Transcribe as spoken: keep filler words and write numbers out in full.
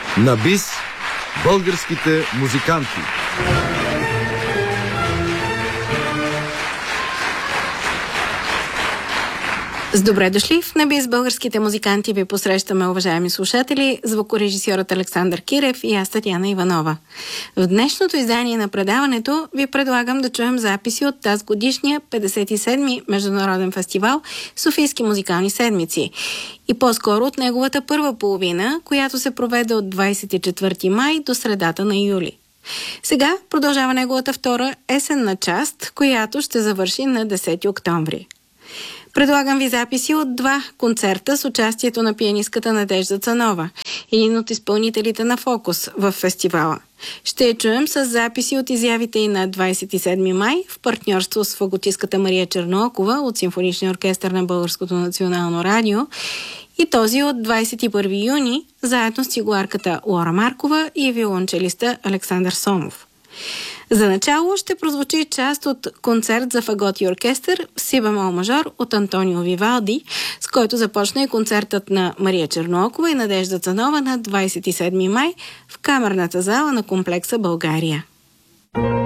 На бис българските музиканти. С добре дошли в Небис българските музиканти. Ви посрещаме, уважаеми слушатели, звукорежисьорът Александър Кирев и аз, Татяна Иванова. В днешното издание на предаването ви предлагам да чуем записи от тази годишния петдесет и седми международен фестивал Софийски музикални седмици и по-скоро от неговата първа половина, която се проведе от двадесет и четвърти май до средата на юли. Сега продължава неговата втора есенна част, която ще завърши на десети октомври. Предлагам ви записи от два концерта с участието на пианистката Надежда Цанова, един от изпълнителите на Фокус в фестивала. Ще я чуем с записи от изявите и на двадесет и седми май в партньорство с фаготистката Мария Черноокова от Симфоничния оркестър на Българското национално радио и този от двадесет и първи юни заедно с цигуларката Лора Маркова и виолончелиста Александър Сомов. За начало ще прозвучи част от концерт за фагот и оркестър в си бемол мажор от Антонио Вивалди, с който започна и концертът на Мария Черноокова и Надежда Цанова на двадесет и седми май в камерната зала на комплекса България.